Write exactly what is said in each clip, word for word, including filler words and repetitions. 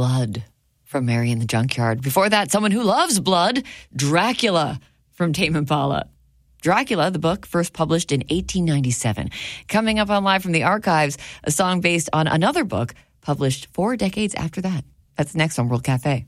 Blood from Mary in the Junkyard. Before that, someone who loves blood, Dracula from Tame Impala. Dracula, the book, first published in eighteen ninety-seven. Coming up on Live from the Archives, a song based on another book published four decades after that. That's next on World Cafe.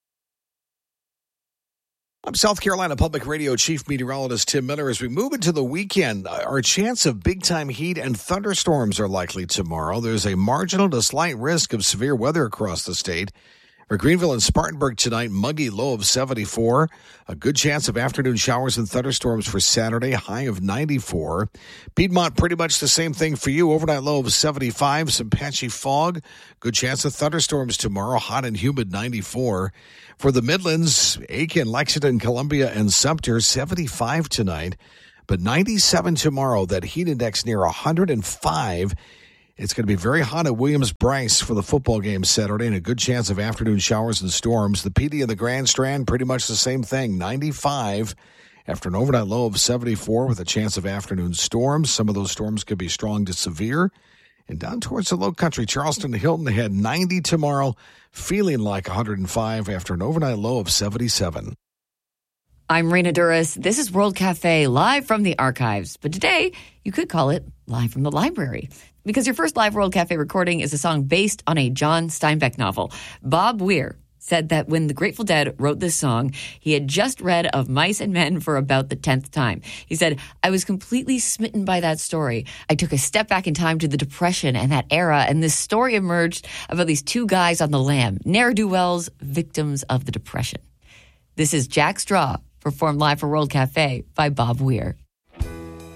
I'm South Carolina Public Radio Chief Meteorologist Tim Miller. As we move into the weekend, our chance of big-time heat and thunderstorms are likely tomorrow. There's a marginal to slight risk of severe weather across the state. For Greenville and Spartanburg tonight, muggy low of seventy-four. A good chance of afternoon showers and thunderstorms for Saturday, high of ninety-four. Piedmont, pretty much the same thing for you. Overnight low of seventy-five, some patchy fog. Good chance of thunderstorms tomorrow, hot and humid, ninety-four. For the Midlands, Aiken, Lexington, Columbia, and Sumter, seventy-five tonight. But ninety-seven tomorrow, that heat index near one hundred five. It's going to be very hot at Williams-Brice for the football game Saturday, and a good chance of afternoon showers and storms. The P D and the Grand Strand, pretty much the same thing, ninety-five after an overnight low of seventy-four with a chance of afternoon storms. Some of those storms could be strong to severe. And down towards the low country, Charleston to Hilton, they had ninety tomorrow, feeling like one hundred five after an overnight low of seventy-seven. I'm Raina Duras. This is World Cafe, live from the archives. But today, you could call it live from the library, because your first live World Cafe recording is a song based on a John Steinbeck novel. Bob Weir said that when the Grateful Dead wrote this song, he had just read Of Mice and Men for about the tenth time. He said, I was completely smitten by that story. I took a step back in time to the Depression and that era, and this story emerged about these two guys on the lam, ne'er-do-wells, victims of the Depression. This is Jack Straw, performed live for World Cafe by Bob Weir.